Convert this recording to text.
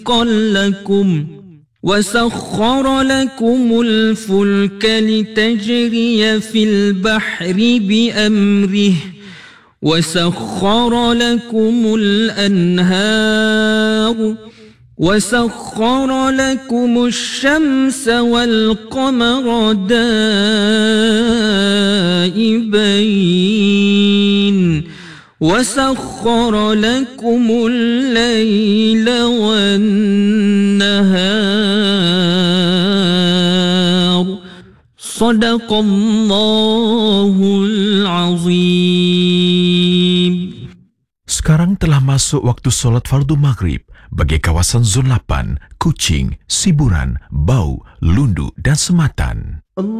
لكم وسخر لكم الفلك لتجري في البحر بأمره وسخر لكم الأنهار وسخر لكم الشمس والقمر دائبين وسخر لكم الليل والنهار صدق الله العظيم. Sekarang telah masuk waktu solat fardu maghrib bagi kawasan Zon 8, Kuching, Siburan, Bau, Lundu dan Sematan.